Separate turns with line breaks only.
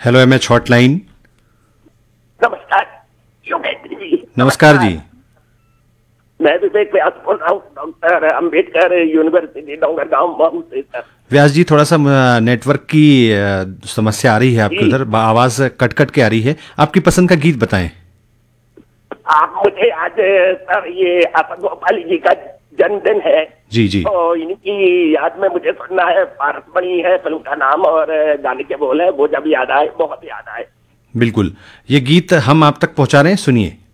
Hello MH hotline.
नमस्कार योगेंद्र जी।
नमस्कार जी।
मैं विवेक व्यास बोल रहा हूँ, डॉक्टर अम्बेडकर यूनिवर्सिटी डोंगरगांव मऊ से सर।
व्यास जी, थोड़ा सा नेटवर्क की समस्या आ रही है आपके
जी,
उधर, आवाज कट कट के आ रही है। आपकी पसंद का गीत बताएं।
आप मुझे आज सर ये आशा गोपाली जी का जन्मदिन है,
जी जी।
तो इनकी याद में मुझे सुनना है। पारसमणि है फिल्म का नाम और गाने के बोल है वो जब याद आए बहुत याद आए।
बिल्कुल, ये गीत हम आप तक पहुंचा रहे हैं, सुनिए।